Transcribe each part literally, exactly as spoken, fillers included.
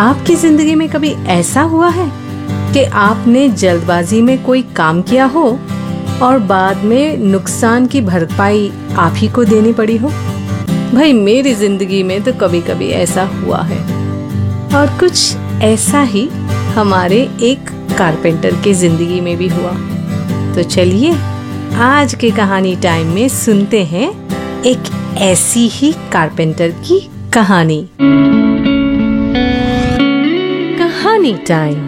आपकी जिंदगी में कभी ऐसा हुआ है कि आपने जल्दबाजी में कोई काम किया हो और बाद में नुकसान की भरपाई आप ही को देनी पड़ी हो? भाई मेरी जिंदगी में तो कभी कभी ऐसा हुआ है, और कुछ ऐसा ही हमारे एक कारपेंटर की जिंदगी में भी हुआ। तो चलिए आज के कहानी टाइम में सुनते हैं एक ऐसी ही कारपेंटर की कहानी। कहानी टाइम।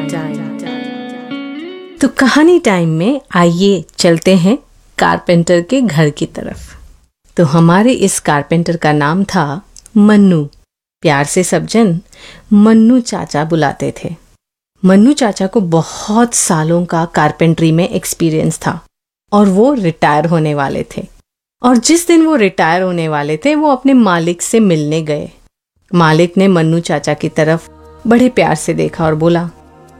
तो कहानी टाइम में आइए चलते हैं कारपेंटर के घर की तरफ। तो हमारे इस कारपेंटर का नाम था मन्नू। प्यार से सब जन मन्नू चाचा बुलाते थे। मन्नू चाचा को बहुत सालों का कारपेंट्री में एक्सपीरियंस था और वो रिटायर होने वाले थे। और जिस दिन वो रिटायर होने वाले थे वो अपने मालिक से मिलने गए। मालिक ने मन्नू चाचा की तरफ बड़े प्यार से देखा और बोला,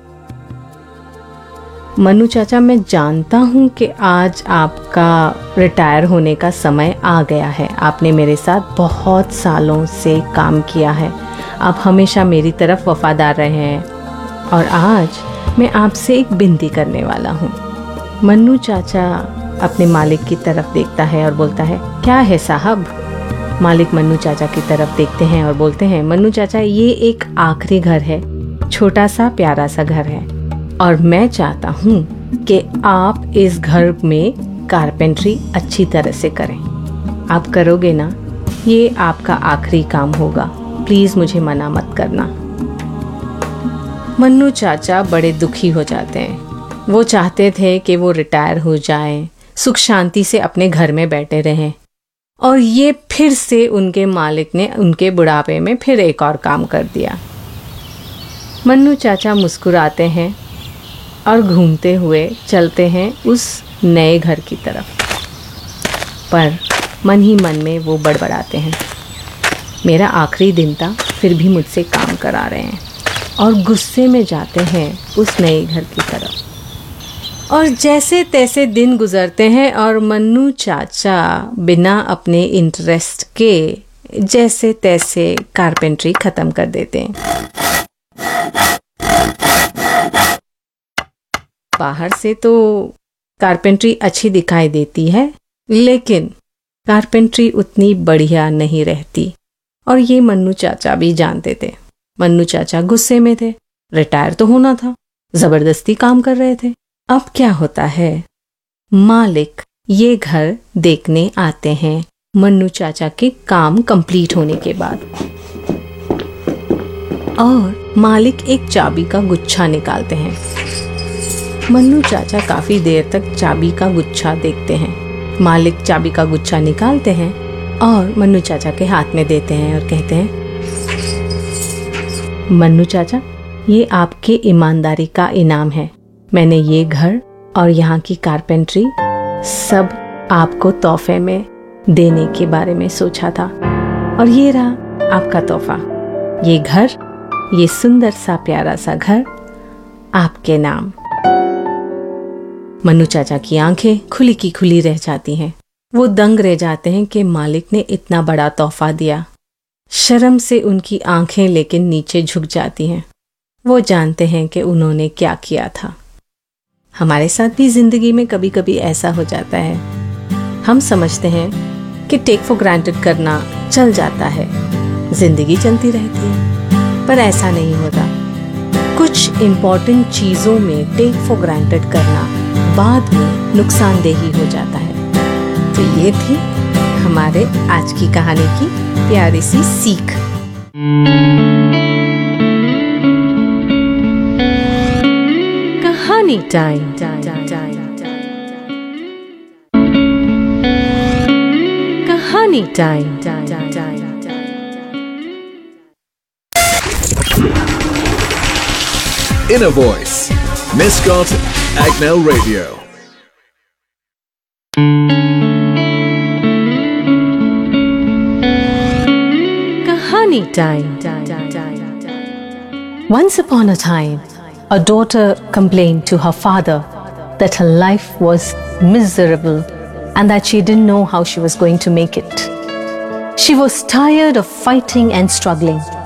मन्नू चाचा, मैं जानता हूं कि आज आपका रिटायर होने का समय आ गया है। आपने मेरे साथ बहुत सालों से काम किया है, आप हमेशा मेरी तरफ वफादार रहे हैं, और आज मैं आपसे एक विनती करने वाला हूं। मन्नू चाचा अपने मालिक की तरफ देखता है और बोलता है, क्या है साहब? मालिक मन्नू चाचा की तरफ देखते हैं और बोलते हैं, मन्नू चाचा, ये एक आखिरी घर है, छोटा सा प्यारा सा घर है, और मैं चाहता हूँ कि आप इस घर में कारपेंट्री अच्छी तरह से करें। आप करोगे ना? ये आपका आखिरी काम होगा, प्लीज मुझे मना मत करना। मन्नू चाचा बड़े दुखी हो जाते हैं। वो चाहते थे कि वो रिटायर हो जाएं, सुख शांति से अपने घर में बैठे रहें, और ये फिर से उनके मालिक ने उनके बुढ़ापे में फिर एक और काम कर दिया। मन्नू चाचा मुस्कुराते हैं और घूमते हुए चलते हैं उस नए घर की तरफ, पर मन ही मन में वो बड़बड़ाते हैं, मेरा आखिरी दिन था फिर भी मुझसे काम करा रहे हैं, और गुस्से में जाते हैं उस नए घर की तरफ। और जैसे तैसे दिन गुजरते हैं और मन्नू चाचा बिना अपने इंटरेस्ट के जैसे तैसे कारपेंट्री खत्म कर देते हैं। बाहर से तो कारपेंट्री अच्छी दिखाई देती है, लेकिन कारपेंट्री उतनी बढ़िया नहीं रहती, और ये मन्नू चाचा भी जानते थे। मन्नू चाचा गुस्से में थे, रिटायर तो होना था, जबरदस्ती काम कर रहे थे। अब क्या होता है, मालिक ये घर देखने आते हैं मन्नू चाचा के काम कंप्लीट होने के बाद, और मालिक एक चाबी का गुच्छा निकालते हैं। मन्नू चाचा काफी देर तक चाबी का गुच्छा देखते हैं। मालिक चाबी का गुच्छा निकालते हैं और मन्नू चाचा के हाथ में देते हैं और कहते हैं, मन्नू चाचा, ये आपके ईमानदारी का इनाम है। मैंने ये घर और यहाँ की कारपेंट्री सब आपको तोहफे में देने के बारे में सोचा था, और ये रहा आपका तोहफा, ये घर, ये सुंदर सा प्यारा सा घर आपके नाम। मन्नू चाचा की आंखें खुली की खुली रह जाती हैं। वो दंग रह जाते हैं कि मालिक ने इतना बड़ा तोहफा दिया। शर्म से उनकी आंखें लेकिन नीचे झुक जाती हैं। वो जानते हैं कि उन्होंने क्या किया था। हमारे साथ भी जिंदगी में कभी कभी ऐसा हो जाता है। हम समझते हैं कि टेक फॉर ग्रांटेड करना चल जाता है, जिंदगी चलती रहती है, पर ऐसा नहीं होता। कुछ इम्पोर्टेंट चीज़ों में टेक फॉर ग्रांटेड करना बाद में नुकसानदेही हो जाता है। तो ये थी हमारे आज की कहानी की प्यारी सी सीख। कहानी टाइम। कहानी time. Inner Voice, Miscot, Agnell Radio. Kahani time. Once upon a time, a daughter complained to her father that her life was miserable and that she didn't know how she was going to make it. She was tired of fighting and struggling.